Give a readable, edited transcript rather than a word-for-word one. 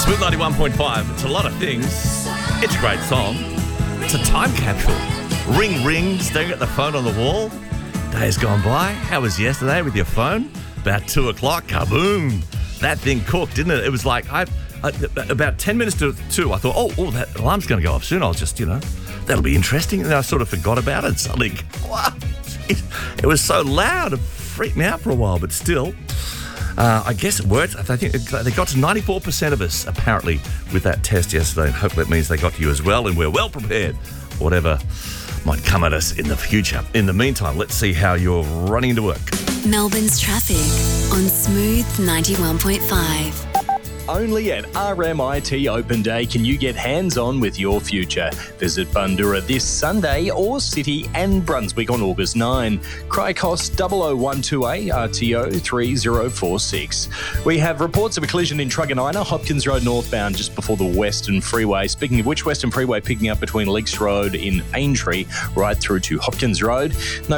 Smooth 91.5. It's a lot of things. It's a great song. It's a time capsule. Ring, ring, staring at the phone on the wall. Days gone by. How was yesterday with your phone? About 2 o'clock, kaboom. That thing cooked, didn't it? It was like, about 10 minutes to 2, I thought, oh, that alarm's going to go off soon. I'll just, that'll be interesting. And then I sort of forgot about it. Suddenly, wow, it was so loud. It freaked me out for a while, but still. I guess it worked. I think they got to 94% of us, apparently, with that test yesterday. And hopefully that means they got to you as well, and we're well prepared for whatever might come at us in the future. In the meantime, let's see how you're running into work. Melbourne's traffic on Smooth 91.5. Only at RMIT Open Day can you get hands-on with your future. Visit Bundoora this Sunday or City and Brunswick on August 9. Crycos 00128 RTO 3046. We have reports of a collision in Truganina, Hopkins Road northbound just before the Western Freeway. Speaking of which, Western Freeway picking up between Leaks Road in Aintree right through to Hopkins Road. No